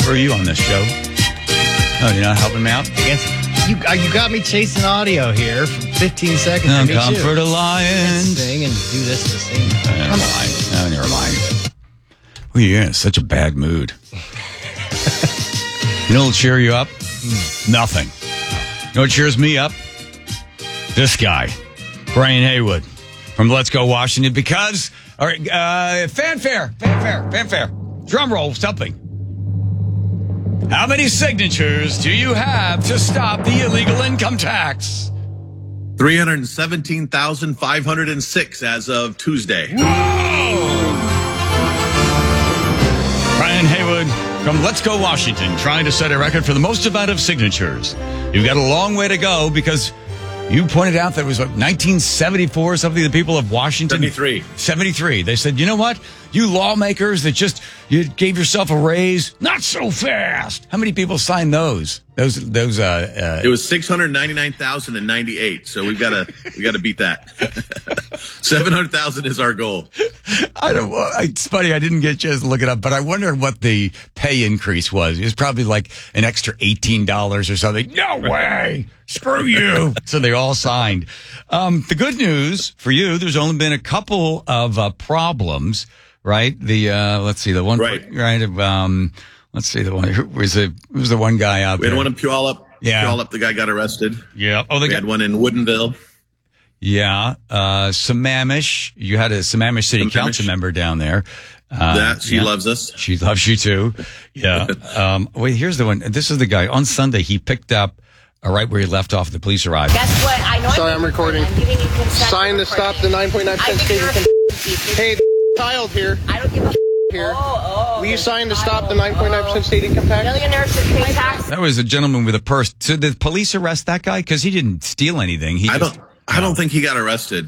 Where are you on this show? Oh, you're not helping me out? You got me chasing audio here for 15 seconds. Come for the Lions. Sing and do this at the same time. Never mind. Well, you're in such a bad mood. You know what'll cheer you up? Nothing. You know what cheers me up? This guy, Brian Haywood from Let's Go Washington. Because, all right, fanfare. Drum roll, something. How many signatures do you have to stop the illegal income tax? 317,506 as of Tuesday. Whoa! Brian Haywood from Let's Go Washington, trying to set a record for the most amount of signatures. You've got a long way to go because you pointed out that it was 1974 or something, the people of Washington. 73. They said, you know what? You lawmakers that you gave yourself a raise, not so fast. How many people signed those? It was 699,098. So we got to beat that. 700,000 is our goal. It's funny. I didn't get a chance to look it up, but I wonder what the pay increase was. It was probably like an extra $18 or something. No way. Screw you. So they all signed. The good news for you, there's only been a couple of problems, right? Let's see, the one, right? Let's see, the one who was the one guy out there. We had one in Puyallup. Yeah. Puyallup, the guy got arrested. Yeah. Oh, we had one in Woodinville. Yeah. Sammamish. You had a Sammamish City Council member down there. She loves us. She loves you too. Yeah. Wait, here's the one. This is the guy. On Sunday, he picked up right where he left off. The police arrived. Guess what? I know. Sorry, I'm recording. I'm giving you consent. Sign to stop the 9.9% state. Hey, child here. I don't give a here. Will you sign to stop the 9.9% state income tax? Millionaires should pay tax. That was a gentleman with a purse. So did the police arrest that guy? Because he didn't steal anything. I don't think he got arrested.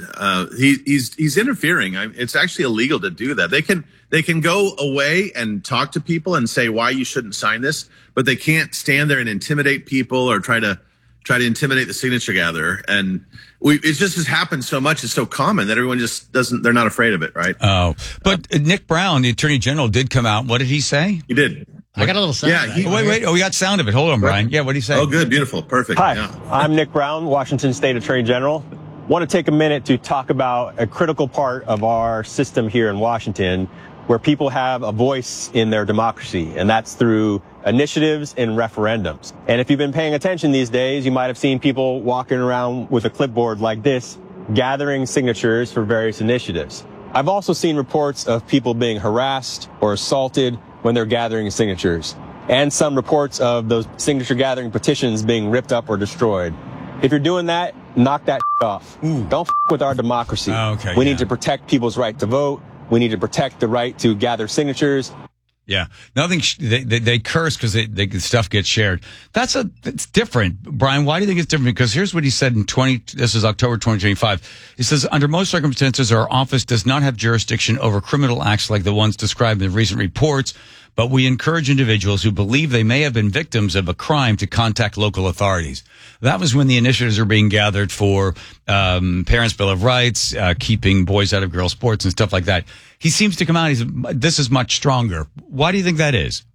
He's interfering. It's actually illegal to do that. They can go away and talk to people and say why you shouldn't sign this, but they can't stand there and intimidate people or try to intimidate the signature gatherer. And it just has happened so much. It's so common that everyone just they're not afraid of it, right? Oh, but Nick Brown, the Attorney General, did come out. What did he say? He did. I got a little sound. Yeah. Wait. Oh, we got sound of it. Hold on, Brian. Yeah, what did he say? Oh, good. Beautiful. Perfect. Hi, yeah. I'm Nick Brown, Washington State Attorney General. Want to take a minute to talk about a critical part of our system here in Washington where people have a voice in their democracy, and that's through initiatives and referendums. And if you've been paying attention these days, you might have seen people walking around with a clipboard like this, gathering signatures for various initiatives. I've also seen reports of people being harassed or assaulted when they're gathering signatures, and some reports of those signature gathering petitions being ripped up or destroyed. If you're doing that, knock that off. Don't with our democracy. We need to protect people's right to vote. We need to protect the right to gather signatures. Yeah, nothing. They curse because the stuff gets shared. It's different, Brian. Why do you think it's different? Because here's what he said this is October 2025. He says, under most circumstances, our office does not have jurisdiction over criminal acts like the ones described in the recent reports, but we encourage individuals who believe they may have been victims of a crime to contact local authorities. That was when the initiatives are being gathered for Parents' Bill of Rights, keeping boys out of girls' sports and stuff like that. He seems to come out, this is much stronger. Why do you think that is?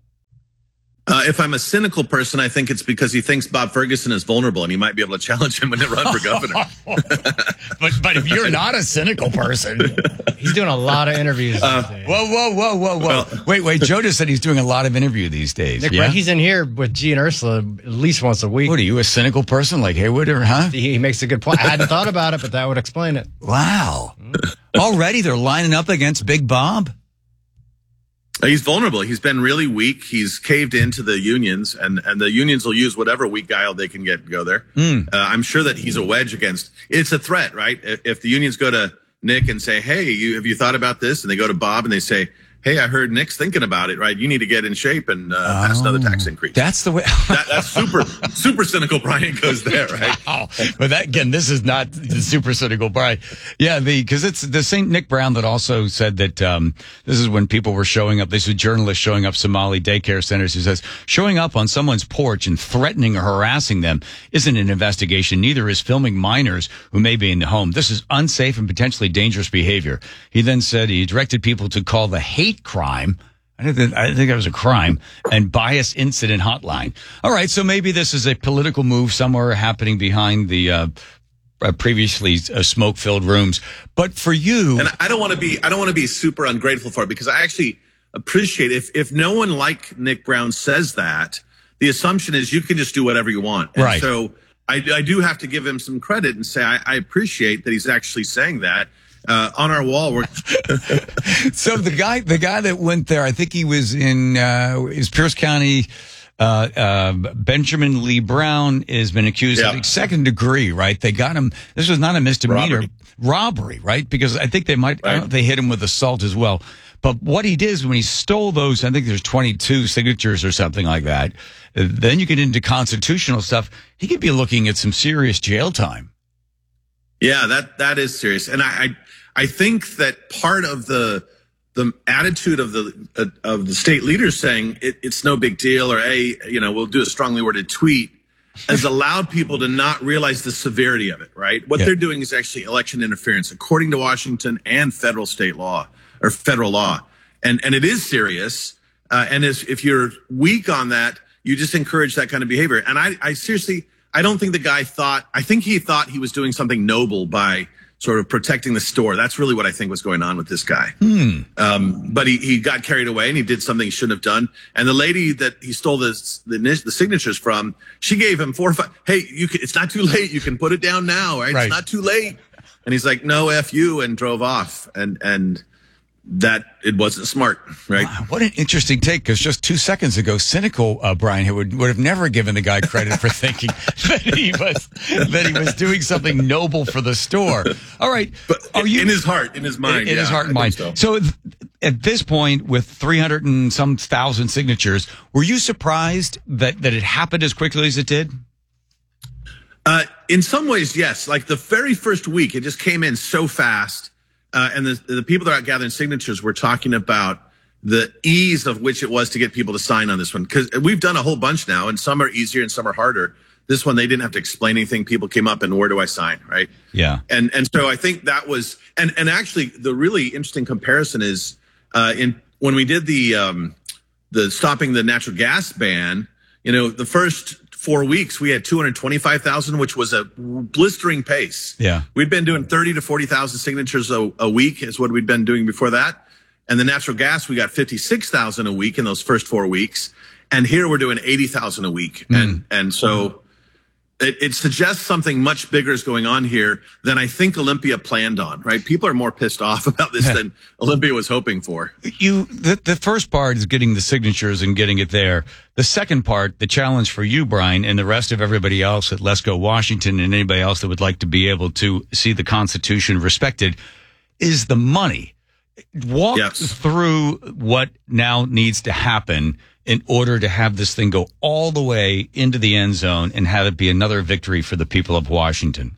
If I'm a cynical person, I think it's because he thinks Bob Ferguson is vulnerable and he might be able to challenge him when they run for governor. But if you're not a cynical person, he's doing a lot of interviews. Whoa. Wait. Joe just said he's doing a lot of interview these days. Nick, he's in here with G and Ursula at least once a week. What are you, a cynical person like Haywood, or huh? He makes a good point. I hadn't thought about it, but that would explain it. Wow. Already they're lining up against Big Bob? He's vulnerable. He's been really weak. He's caved into the unions, and the unions will use whatever weak guile they can get to go there. I'm sure that he's a wedge against. It's a threat, right? If the unions go to Nick and say, "Hey, have you thought about this?" and they go to Bob and they say, "Hey, I heard Nick's thinking about it, right? You need to get in shape and pass another tax increase." That's the way. That's super cynical. Brian goes there, right? Wow. But this is not the super cynical Brian. Yeah, because it's the same Nick Brown that also said that this is when people were showing up. This was journalists showing up Somali daycare centers. Who says showing up on someone's porch and threatening or harassing them isn't an investigation. Neither is filming minors who may be in the home. This is unsafe and potentially dangerous behavior. He then said he directed people to call the hate crime. I didn't think that was a crime. And bias incident hotline. All right, so maybe this is a political move somewhere happening behind the previously smoke-filled rooms. But for you, and I don't want to be super ungrateful for it, because I actually appreciate if no one like Nick Brown says that, the assumption is you can just do whatever you want. And right. So I do have to give him some credit and say I appreciate that he's actually saying that. On our wall, we're so the guy that went there, I think he was in is Pierce County. Benjamin Lee Brown has been accused of second degree, right? They got him. This was not a misdemeanor robbery, right? Because I think they might, I don't know if they hit him with assault as well. But what he did is when he stole those, I think there's 22 signatures or something like that. Then you get into constitutional stuff. He could be looking at some serious jail time. Yeah, that is serious. And I think that part of the attitude of the state leaders saying it's no big deal, or we'll do a strongly worded tweet, has allowed people to not realize the severity of it, right? What they're doing is actually election interference, according to Washington and federal law. And it is serious. And if you're weak on that, you just encourage that kind of behavior. And I seriously, I don't think the guy I think he thought he was doing something noble by sort of protecting the store. That's really what I think was going on with this guy. But he got carried away and he did something he shouldn't have done. And the lady that he stole the signatures from, she gave him 4 or 5. Hey, it's not too late. You can put it down now, right? It's not too late. And he's like, no, F you, and drove off. And that it wasn't smart, right? Wow, what an interesting take, because just 2 seconds ago, cynical Brian would have never given the guy credit for thinking that he was doing something noble for the store. All right, but in his heart, in his mind, in his heart and mind. So at this point, with 300 and some thousand signatures, were you surprised that it happened as quickly as it did? In some ways, yes. Like the very first week, it just came in so fast. And the people that are out gathering signatures were talking about the ease of which it was to get people to sign on this one. Because we've done a whole bunch now, and some are easier and some are harder. This one, they didn't have to explain anything. People came up and where do I sign, right? Yeah. And so I think that was, and actually the really interesting comparison is when we did the stopping the natural gas ban, the first 4 weeks, we had 225,000, which was a blistering pace. Yeah. We'd been doing 30 to 40,000 signatures a week is what we'd been doing before that. And the natural gas, we got 56,000 a week in those first 4 weeks. And here we're doing 80,000 a week. And so it suggests something much bigger is going on here than I think Olympia planned on, right? People are more pissed off about this than Olympia was hoping for. The first part is getting the signatures and getting it there. The second part, the challenge for you, Brian, and the rest of everybody else at Let's Go Washington and anybody else that would like to be able to see the Constitution respected, is the money. Walk through what now needs to happen in order to have this thing go all the way into the end zone and have it be another victory for the people of Washington.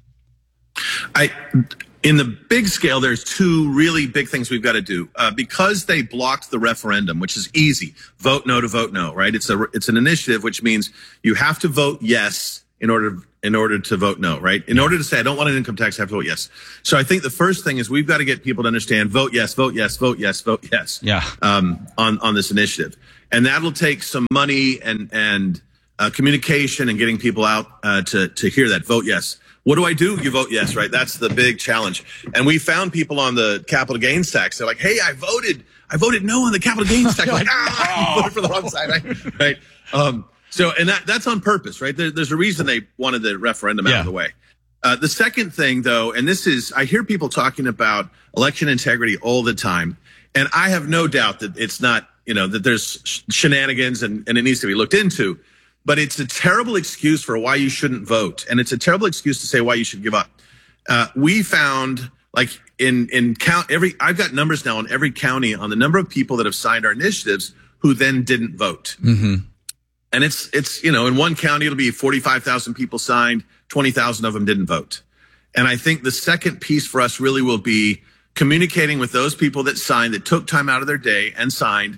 In the big scale, there's two really big things we've got to do. Because they blocked the referendum, which is easy. Vote no to vote no, right? It's an initiative, which means you have to vote yes in order to vote no, right? In order to say, I don't want an income tax, I have to vote yes. So I think the first thing is we've got to get people to understand, vote yes, vote yes, vote yes, vote yes. Yeah. On this initiative. And that'll take some money and communication and getting people out to hear that. Vote yes. What do I do? You vote yes, right? That's the big challenge. And we found people on the capital gains tax. They're like, hey, I voted no on the capital gains tax. Like, you voted for the wrong side, right? So, and that's on purpose, right? There's a reason they wanted the referendum out of the way. The second thing, though, and this is, I hear people talking about election integrity all the time. And I have no doubt that it's not, that there's shenanigans and it needs to be looked into. But it's a terrible excuse for why you shouldn't vote. And it's a terrible excuse to say why you should give up. We found, like, I've got numbers now in every county on the number of people that have signed our initiatives who then didn't vote. Mm-hmm. And it's in one county, it'll be 45,000 people signed, 20,000 of them didn't vote. And I think the second piece for us really will be communicating with those people that signed, that took time out of their day and signed,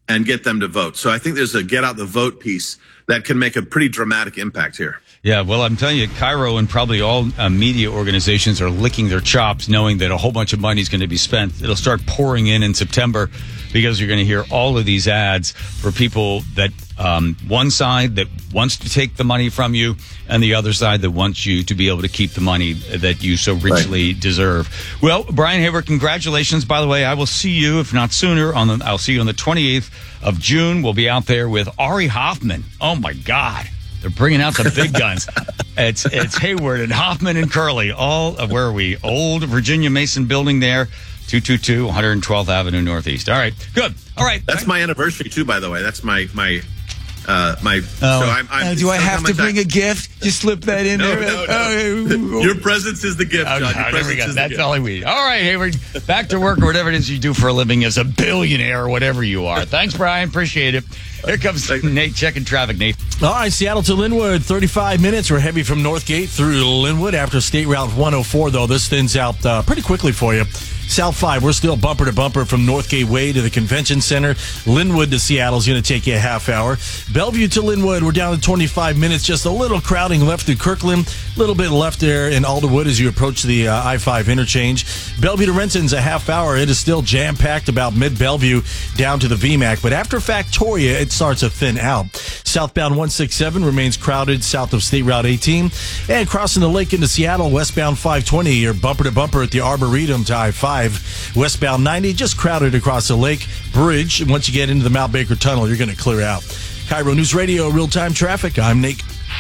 and get them to vote. So I think there's a get out the vote piece that can make a pretty dramatic impact here. Yeah, well, I'm telling you, Cairo and probably all media organizations are licking their chops knowing that a whole bunch of money is going to be spent. It'll start pouring in September because you're going to hear all of these ads for people that one side that wants to take the money from you and the other side that wants you to be able to keep the money that you so richly deserve. Well, Brian Hayward, congratulations. By the way, I will see you, if not sooner, I'll see you on the 28th of June. We'll be out there with Ari Hoffman. Oh, my God. They're bringing out the big guns. It's Hayward and Hoffman and Curley, all of, where are we? Old Virginia Mason building there, 222 112th Avenue Northeast. All right, good. All right. That's my anniversary, too, by the way. That's my so I'm do I have to bring a gift? Just slip that in there. No. Your presence is the gift, John. Your there we go. That's all I need. All right, Hayward, back to work or whatever it is you do for a living as a billionaire or whatever you are. Thanks, Brian. Appreciate it. Here comes Nate checking traffic, Nate. All right, Seattle to Linwood, 35 minutes. We're heavy from Northgate through Linwood after State Route 104, though. This thins out pretty quickly for you. South 5, we're still bumper to bumper from Northgate Way to the Convention Center. Linwood to Seattle is going to take you a half hour. Bellevue to Linwood, we're down to 25 minutes. Just a little crowding left through Kirkland. A little bit left there in Alderwood as you approach the I-5 interchange. Bellevue to Renton's a half hour. It is still jam-packed about mid-Bellevue down to the VMAC. But after Factoria, it starts to thin out. Southbound 167 remains crowded south of State Route 18. And crossing the lake into Seattle, westbound 520, you're bumper to bumper at the Arboretum to I-5. Westbound 90, just crowded across the lake bridge. And once you get into the Mount Baker Tunnel, you're going to clear out. Cairo News Radio, real-time traffic. I'm Nate.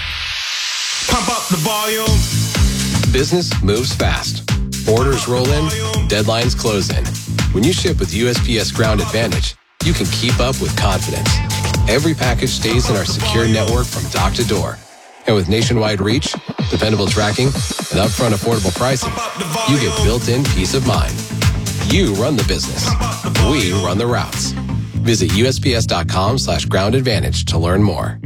Pump up the volume. Business moves fast. Orders roll in, deadlines close in. When you ship with USPS Ground Advantage, you can keep up with confidence. Every package stays in our secure network from dock to door. And with nationwide reach, dependable tracking, and upfront affordable pricing, you get built-in peace of mind. You run the business. We run the routes. Visit USPS.com/Ground Advantage to learn more.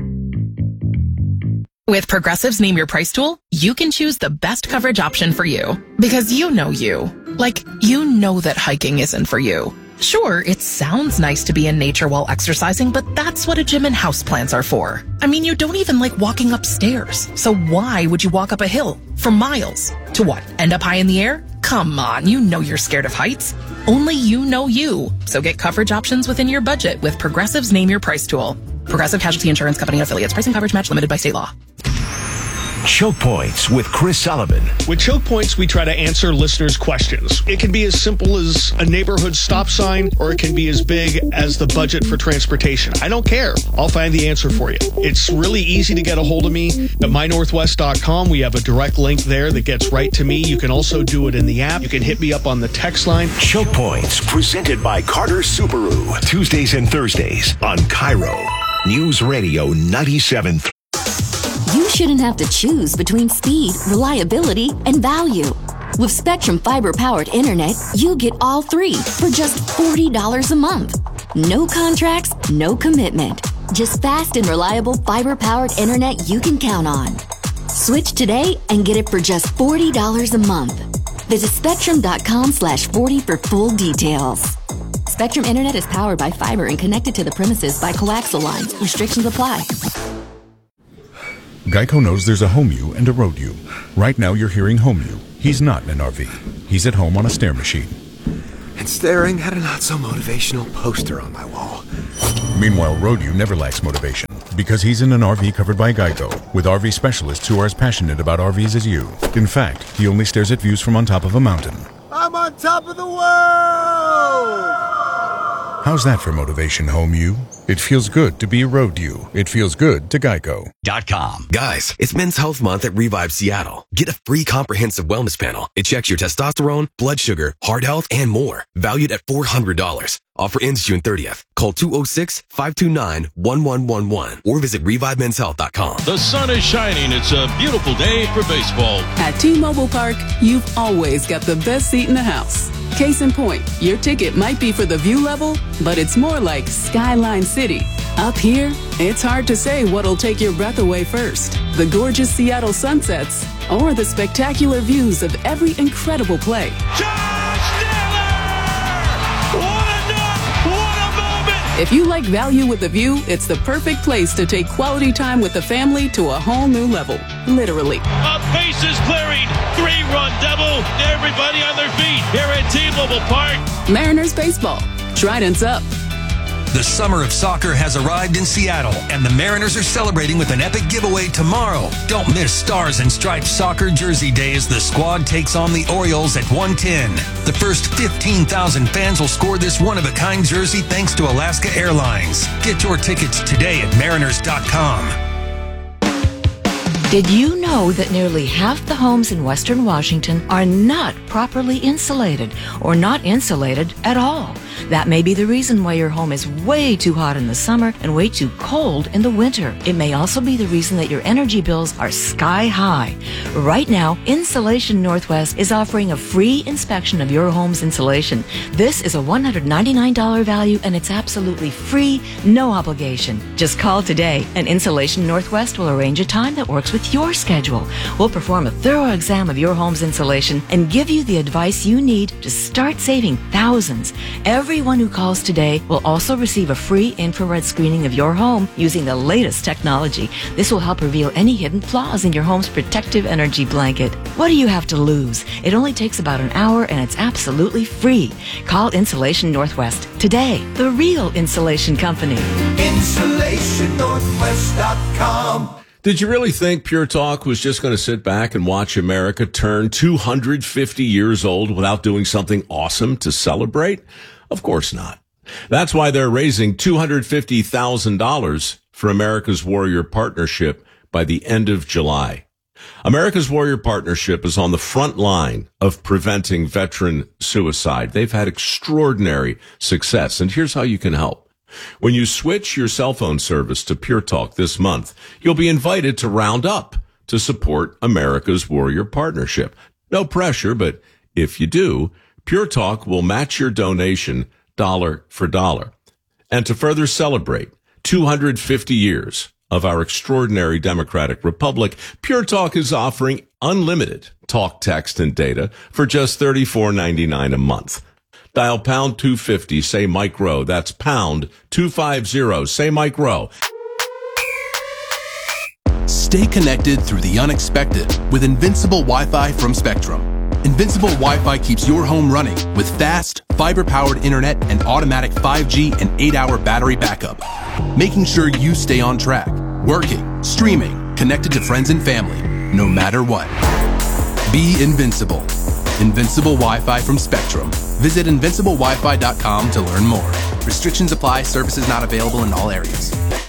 With Progressive's Name Your Price tool, you can choose the best coverage option for you. Because you know you. Like, you know that hiking isn't for you. Sure, it sounds nice to be in nature while exercising, but that's what a gym and houseplants are for. I mean, you don't even like walking upstairs. So why would you walk up a hill for miles? To what, end up high in the air? Come on, you know you're scared of heights. Only you know you. So get coverage options within your budget with Progressive's Name Your Price tool. Progressive Casualty Insurance Company and affiliates. Price and coverage match limited by state law. Choke Points with Chris Sullivan. With Choke Points, we try to answer listeners' questions. It can be as simple as a neighborhood stop sign, or it can be as big as the budget for transportation. I don't care. I'll find the answer for you. It's really easy to get a hold of me at mynorthwest.com. We have a direct link there that gets right to me. You can also do it in the app. You can hit me up on the text line. Choke Points, presented by Carter Subaru. Tuesdays and Thursdays on Cairo News Radio 97.3. You shouldn't have to choose between speed, reliability, and value. With Spectrum Fiber-powered internet, you get all three for just $40 a month. No contracts, no commitment. Just fast and reliable fiber-powered internet you can count on. Switch today and get it for just $40 a month. Visit spectrum.com/40 for full details. Spectrum Internet is powered by fiber and connected to the premises by coaxial lines. Restrictions apply. Geico knows there's a home you and a road you. Right now you're hearing home you. He's not in an RV. He's at home on a stair machine. And staring at a not-so-motivational poster on my wall. Meanwhile, road you never lacks motivation because he's in an RV covered by Geico with RV specialists who are as passionate about RVs as you. In fact, he only stares at views from on top of a mountain. I'm on top of the world! How's that for motivation, home you? It feels good to be road you. It feels good to Geico.com. Guys, it's Men's Health Month at Revive Seattle. Get a free comprehensive wellness panel. It checks your testosterone, blood sugar, heart health, and more. Valued at $400. Offer ends June 30th. Call 206-529-1111 or visit ReviveMen'sHealth.com. The sun is shining. It's a beautiful day for baseball. At T-Mobile Park, you've always got the best seat in the house. Case in point, your ticket might be for the view level, but it's more like Skyline City. Up here, it's hard to say what'll take your breath away first. The gorgeous Seattle sunsets or the spectacular views of every incredible play. If you like value with a view, it's the perfect place to take quality time with the family to a whole new level. Literally. Bases clearing, 3-run double. Everybody on their feet here at T-Mobile Park. Mariners baseball. Trident's up. The summer of soccer has arrived in Seattle, and the Mariners are celebrating with an epic giveaway tomorrow. Don't miss Stars and Stripes Soccer Jersey Day as the squad takes on the Orioles at 1:10. The first 15,000 fans will score this one-of-a-kind jersey thanks to Alaska Airlines. Get your tickets today at mariners.com. Did you know that nearly half the homes in Western Washington are not properly insulated or not insulated at all? That may be the reason why your home is way too hot in the summer and way too cold in the winter. It may also be the reason that your energy bills are sky high. Right now, Insulation Northwest is offering a free inspection of your home's insulation. This is a $199 value and it's absolutely free, no obligation. Just call today and Insulation Northwest will arrange a time that works with your schedule. We'll perform a thorough exam of your home's insulation and give you the advice you need to start saving thousands. Everyone who calls today will also receive a free infrared screening of your home using the latest technology. This will help reveal any hidden flaws in your home's protective energy blanket. What do you have to lose? It only takes about an hour and it's absolutely free. Call Insulation Northwest today, the real insulation company. InsulationNorthwest.com. Did you really think Pure Talk was just going to sit back and watch America turn 250 years old without doing something awesome to celebrate? Of course not. That's why they're raising $250,000 for America's Warrior Partnership by the end of July. America's Warrior Partnership is on the front line of preventing veteran suicide. They've had extraordinary success, and here's how you can help. When you switch your cell phone service to Pure Talk this month, you'll be invited to round up to support America's Warrior Partnership. No pressure, but if you do, Pure Talk will match your donation dollar for dollar. And to further celebrate 250 years of our extraordinary democratic republic, Pure Talk is offering unlimited talk, text, and data for just $34.99 a month. Dial pound 250, say Mike Rowe. That's pound 250, say Mike Rowe. Stay connected through the unexpected with Invincible Wi-Fi from Spectrum. Invincible Wi-Fi keeps your home running with fast, fiber-powered internet and automatic 5G and 8-hour battery backup, making sure you stay on track, working, streaming, connected to friends and family, no matter what. Be invincible. Invincible Wi-Fi from Spectrum. Visit invinciblewifi.com to learn more. Restrictions apply. Services not available in all areas.